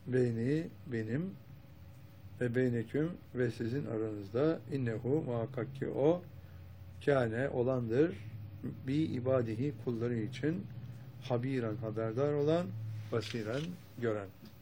beyni benim ve beyneküm ve sizin aranızda innehu muhakkak ki o kâne olandır bi ibadihi kulları için habiren haberdar olan basiren gören.